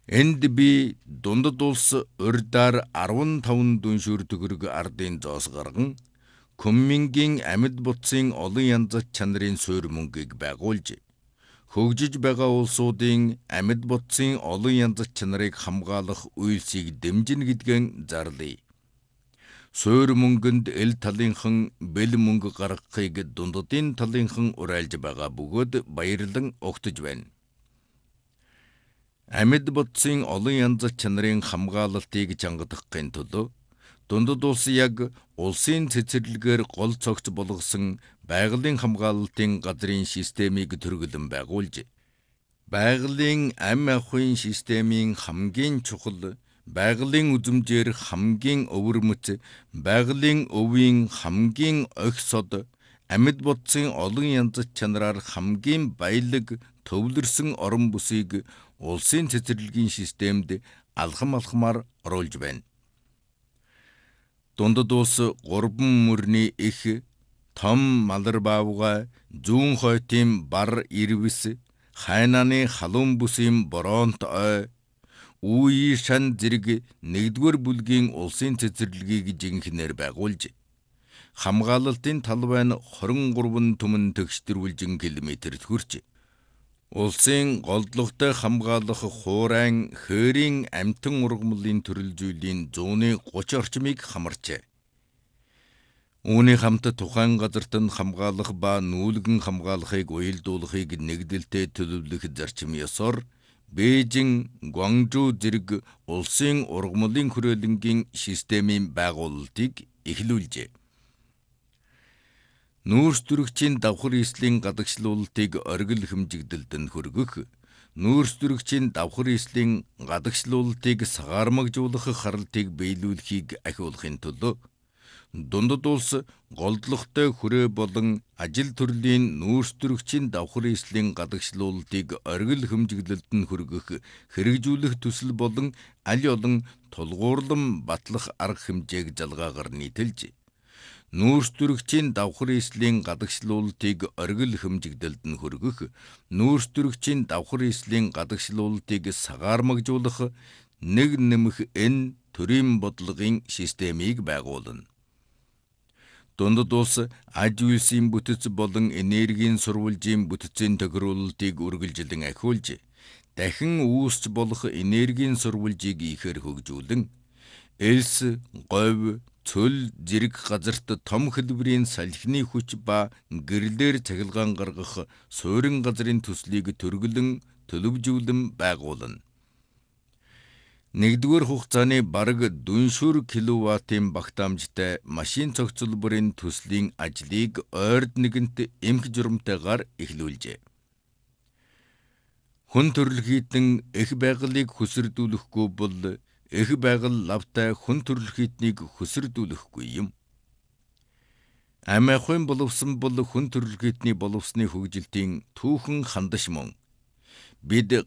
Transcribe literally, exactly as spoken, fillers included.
Энд би дундад улс урьдаар арван таван дүншүүр төгрөг ардын зоос гарган Күнмингийн амьд бутсын олон янзат чанарын суурь мөнгийг байгуулж, хөгжиж байгаа улсуудын амьд бутсын олон янзат чанарыг хамгаалах үйлсийг дэмжинэ гэдгэн зарлая. Суурь мөнгөнд эл талынхан бэл мөнгө гаргахыг дундадын талынхан уриалж байгаа бөгөөд баярлан огтж байна. Амьд бутсын олон янзат чанарын хамгаалалтыг чангадахын тулд дундад улс яг улсын цэцэрлэгээр гол цогц болгосон байгалийн хамгаалалтын газрын системийг төргөлөн байгуулж, байгалийн ам ахуйн системийн хамгийн чухал, байгалийн үзмжээр хамгийн өвөрмөц, байгалийн өвийн хамгийн охь сод, амьд бутсын олон янзат чанараар хамгийн баялаг төвлөрсөн орон бүсийг улсын цэцэрлэгийн системд алхам алхмаар оруулж байна. Дундад улс гурван мөрний их, том малар баавга, зүүн хойтын бар ирвэс, хайнааны халуун бүсийн боронт ой, үе шан зэрэг нэгдүгээр бүлгийн улсын цэцэрлэгийг жинхэнээр байгуулж, хамгаалалтын талбай нь хорин гурван түмэн тэгштрүүлжин километрт хүрч, улсын голдлоготой хамгаалах хуурайн хээрийн амтан ургамлын төрөл зүйлийн зууны гуч орчмыг хамарчээ. Үүний хамт тухайн газарт нь хамгаалах ба нүүлгэн хамгаалахыг уялдуулахыг нэгдэлтэй төлөвлөх зарчим ёсоор Бээжин, Гуанчжоу зэрэг улсын ургамлын хүрээлэнгийн системийн байгуулалтыг эхлүүлжээ. Нүүрс төрөгчийн давхар эслийн гадагшлуулалтыг оргил хэмжигдэлд нь хүргэх, нүүрс төрөгчийн давхар эслийн гадагшлуулалтыг сагаармагжуулах харалтыг биелүүлэхийг ахиулахын тулд дундад улс голдлоготой хүрээ болон ажил төрлийн нүүрс төрөгчийн давхар эслийн гадагшлуулалтыг оргил хэмжигдэлд нь хүргэх, хэрэгжүүлэх төсөл болон аль олон тулгуурлан батлах арга хэмжээг залгаагаар нийтэлж, нүүрс төрөгчийн давхар эслийн гадагшлуулалтыг оргил хэмжигдэлд нь хүргэх, нүүрс төрөгчийн давхар эслийн гадагшлуулалтыг сагаармагжуулах нэг нэмэх N төрийн бодлогын системийг байгуулна. Дундад улс аж үйлсийн бүтэц болон энергийн сурвалжийн бүтцийн тохируулалтыг үргэлжлэн ахиулж, дахин үүсч болох энергийн сурвалжийг ихээр хөгжүүлэн, элс, говь, цөл зэрэг газарт том хэлбэрийн салхины хүч ба гэрлээр цахилгаан гаргах суурин газрын төслийг төргөлөн төлөвжүүлэн байгуулна. Нэгдүгээр хугацааны бараг дүншүүр киловаттын багтаамжтай машин цогцлборын төслийн ажлыг ойрд нэгэнт эмх журамтайгаар эхлүүлжээ. Хүн төрөлхитэн эх байгалыг хөсөрдүүлэхгүй бол эх байгал лавтай хүн төрөлхитнийг хөсөрдүүлэхгүй юм. Ам ахуйн боловсон бол хүн төрөлхитний боловсны хөгжилтийн түүхэн хандаш мөн. Бид